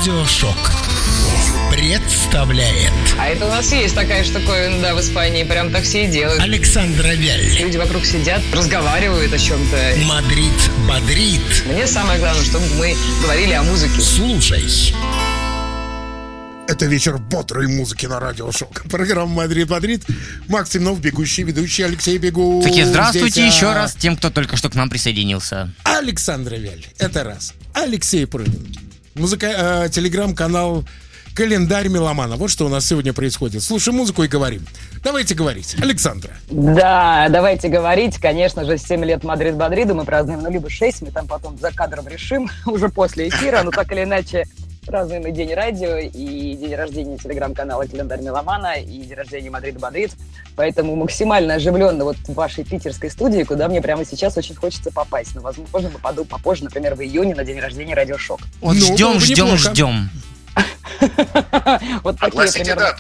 Радиошок представляет. А это у нас есть такая штуковина, да, в Испании. Прям так все и делают. Александра Вяль. Люди вокруг сидят, разговаривают о чем-то. Мадрид бодрит. Мне самое главное, чтобы мы говорили о музыке. Слушай. Это вечер бодрой музыки на Радиошок. Программа «Мадрид бодрит». Макс Темнов, бегущий, ведущий Алексей Бегу. Таки здравствуйте Здесь, еще раз тем, кто только что к нам присоединился. Александра Вяль, это раз. Алексей Прунин. Телеграм-канал «Календарь меломана». Вот что у нас сегодня происходит. Слушаем музыку и говорим. Давайте говорить. Александра. Да, давайте говорить. Конечно же, 7 лет Мадрид бодриду мы празднуем, ну, либо 6, мы там потом за кадром решим, уже после эфира, но так или иначе празднуем и День радио, и день рождения телеграм-канала «Календарь меломана», и день рождения Мадрид бодрит. Поэтому максимально оживленно вот в вашей питерской студии, куда мне прямо сейчас очень хочется попасть. Но, возможно, попаду попозже, например, в июне на день рождения Радиошок. Вот ждем. Вот такие Огласите примерно. дату.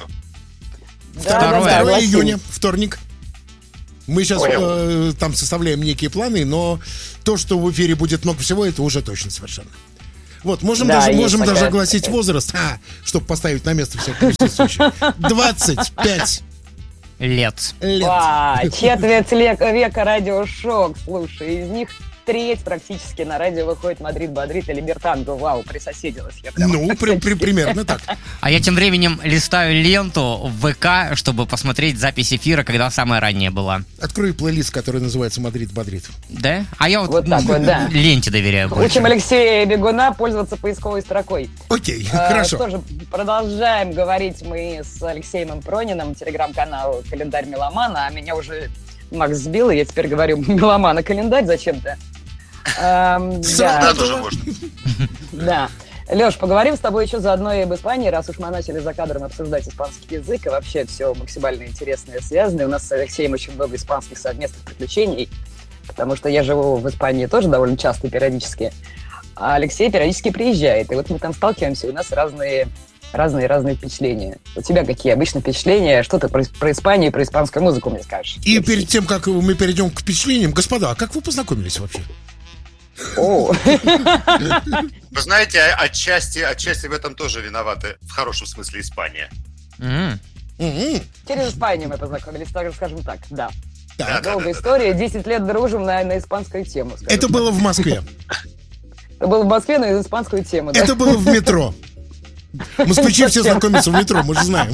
2 июня, вторник. Мы сейчас там составляем некие планы, но то, что в эфире будет много всего, это уже точно совершенно. Вот, можем даже огласить возраст, чтобы поставить на место всех присутствующих. 25 лет. Четверть века Радиошок. Слушай, из них треть практически на радио выходит Мадрид бодрит или Бертанго. Вау, присоседилась я прямо. Ну, примерно так. А я тем временем листаю ленту в ВК, чтобы посмотреть запись эфира, когда самая ранняя была. Открой плейлист, который называется «Мадрид бодрит». Да? А я вот так вот, да. ленте доверяю больше. Учим Алексея Бегуна пользоваться поисковой строкой. Окей, хорошо. Что же, продолжаем говорить мы с Алексеем Прониным, телеграм-канал «Календарь меломана», а меня уже Макс сбил, и я теперь говорю «Меломана календарь» зачем-то. Да, тоже можно. Да. Леш, поговорим с тобой еще заодно и об Испании, раз уж мы начали за кадром обсуждать испанский язык, и вообще все максимально интересное связано. У нас с Алексеем очень много испанских совместных приключений, потому что я живу в Испании тоже довольно часто и периодически, а Алексей периодически приезжает, и вот мы там сталкиваемся, и у нас разные впечатления. У тебя какие обычно впечатления? Что ты про Испанию и про испанскую музыку мне скажешь? И перед тем, как мы перейдем к впечатлениям, господа, а как вы познакомились вообще? Вы знаете, отчасти в этом тоже виноваты, в хорошем смысле, Испания. Через Испанию мы познакомились, скажем так, да. Долгая история, 10 лет дружим на испанскую тему. Это было в Москве. Это было в Москве, но из испанскую тему, да? Это было в метро. Москвичи все знакомятся в метро, мы же знаем.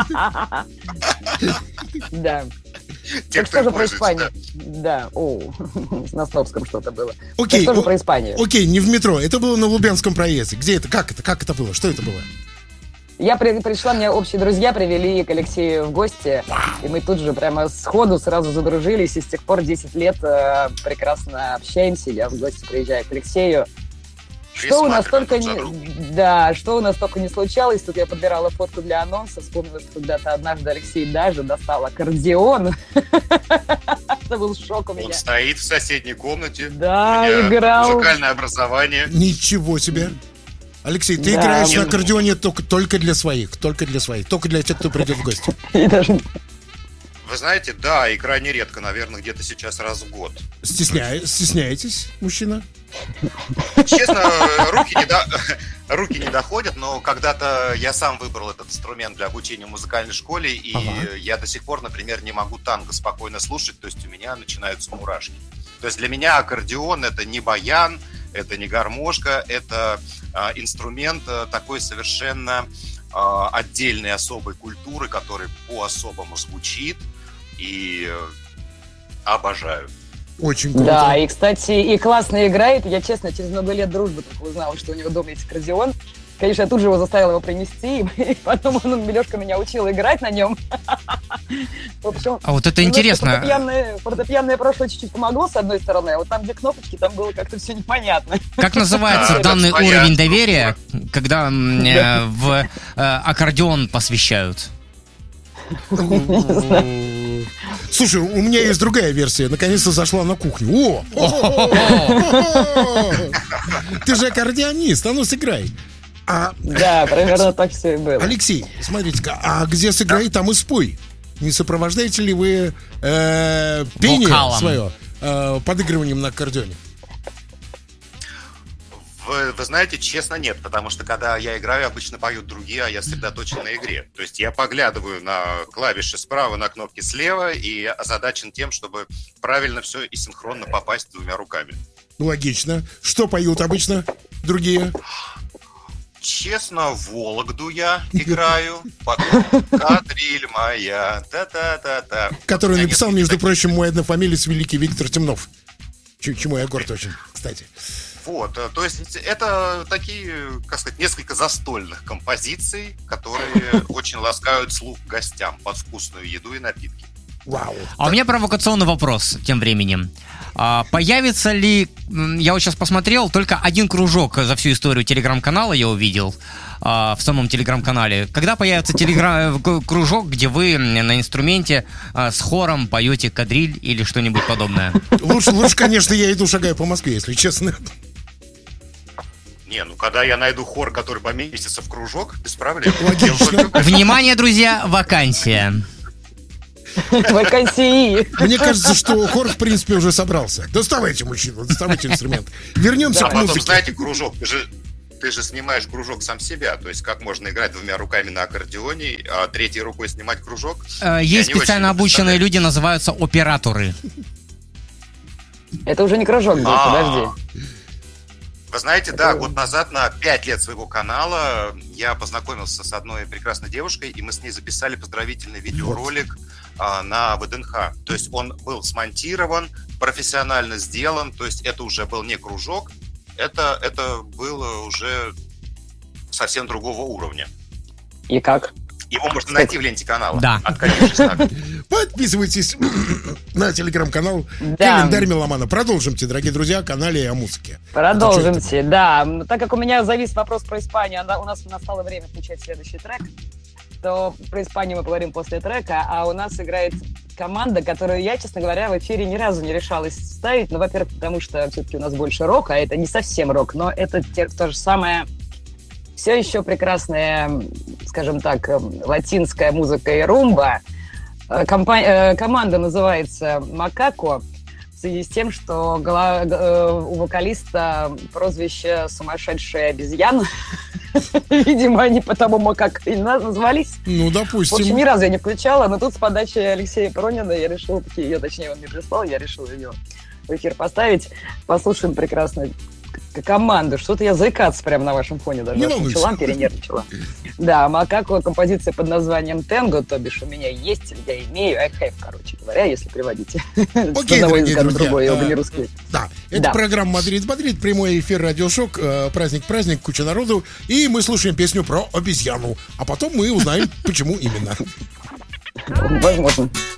Да. Те, так что же про пользуется, Испанию? Да, на Снобском что-то было. Окей, что же про Испанию? Окей, не в метро, это было на Лубянском проезде. Где это? Как это было? Что это было? Я пришла, меня общие друзья привели к Алексею в гости, и мы тут же прямо сходу сразу задружились, и с тех пор 10 лет прекрасно общаемся. Я в гости приезжаю к Алексею. Что у нас только не случалось. Тут я подбирала фотку для анонса, вспомнила, что когда-то однажды Алексей даже достал аккордеон. Это был шок у меня. Он стоит в соседней комнате. Да, играл. Музыкальное образование. Ничего себе. Алексей, ты играешь на аккордеоне только для своих, только для тех, кто придет в гости. Вы знаете, да, и крайне редко, наверное, где-то сейчас раз в год. Стесняетесь, мужчина? Честно, руки не доходят, но когда-то я сам выбрал этот инструмент для обучения в музыкальной школе, и я до сих пор, например, не могу танго спокойно слушать, то есть у меня начинаются мурашки. То есть для меня аккордеон — это не баян, это не гармошка, это инструмент такой совершенно отдельной особой культуры, который по-особому звучит, и обожаю. Очень круто. Да, и, кстати, и классно играет. Я, честно, через много лет дружбы только узнала, что у него дома есть аккордеон. Конечно, я тут же его заставила его принести, и потом Лешка меня учил играть на нем. В общем, а вот это интересно. Фортепианное прошлое чуть-чуть помогло, с одной стороны, а вот там, где кнопочки, там было как-то все непонятно. Как называется данный уровень доверия, когда в аккордеон посвящают? Слушай, у меня есть другая версия. Наконец-то зашла на кухню. Ты же аккордеонист, а ну сыграй. Да, примерно так все и было. Алексей, смотрите-ка, а где сыграй, там и спой. Не сопровождаете ли вы пение свое подыгрыванием на аккордеоне? Вы знаете, честно, нет, потому что когда я играю, обычно поют другие, а я сосредоточен на игре. То есть я поглядываю на клавиши справа, на кнопки слева и озадачен тем, чтобы правильно все и синхронно попасть двумя руками. Логично. Что поют обычно другие? Честно, Вологду я играю, потом кадриль моя, та-та-та-та. Который написал, между прочим, мой однофамилец великий Виктор Темнов. Чему я горд очень, кстати. Вот, то есть это такие, как сказать, несколько застольных композиций, которые очень ласкают слух гостям под вкусную еду и напитки. Вау. А у меня провокационный вопрос тем временем. Появится ли, я вот сейчас посмотрел, только один кружок за всю историю телеграм-канала я увидел в самом телеграм-канале. Когда появится кружок, где вы на инструменте с хором поете кадриль или что-нибудь подобное? Лучше, конечно, я иду шагаю по Москве, если честно. Не, ну когда я найду хор, который поместится в кружок, без проблем. Логично. Внимание, друзья, вакансия. Вакансии. Мне кажется, что хор, в принципе, уже собрался. Доставайте, мужчина, доставайте инструмент. Вернемся к потом, музыке. знаете, кружок, ты же снимаешь кружок сам себя. То есть как можно играть двумя руками на аккордеоне, а третьей рукой снимать кружок? Есть специально обученные люди, называются операторы. Это уже не кружок был, подожди. Вы знаете, да, год назад, на 5 лет своего канала, я познакомился с одной прекрасной девушкой, и мы с ней записали поздравительный видеоролик на ВДНХ. То есть он был смонтирован, профессионально сделан, то есть это уже был не кружок, это было уже совсем другого уровня. И как? Его можно найти в ленте канала. Да. Подписывайтесь на телеграм-канал «Календарь меломана». Продолжимте, дорогие друзья, о канале и о музыке. Продолжимте, да. Так как у меня завис вопрос про Испанию, у нас настало время включать следующий трек, то про Испанию мы поговорим после трека, а у нас играет команда, которую я, честно говоря, в эфире ни разу не решалась ставить. Ну, во-первых, потому что все-таки у нас больше рок, а это не совсем рок, но это то же самое... Все еще прекрасная, скажем так, латинская музыка и румба. Команда называется «Макако» в связи с тем, что у вокалиста прозвище «Сумасшедшая обезьяна». Видимо, они потому «Макако» и назвались. Ну, допустим. В общем, ни разу я не включала, но тут с подачи Алексея Пронина я решила, точнее, он мне прислал, я решила ее в эфир поставить. Послушаем прекрасную команду. Что-то я заикаться прямо на вашем фоне даже начала, перенервничала. Да, Макако, композиция под названием «Тенго», то бишь у меня есть, или я имею, I have, короче говоря, если приводите. Окей, дорогие друзья. Другой, оба не русские. Да, это программа «Мадрид-Мадрид», прямой эфир «Радиошок», праздник, куча народу, и мы слушаем песню про обезьяну, а потом мы узнаем, почему именно. Возможно.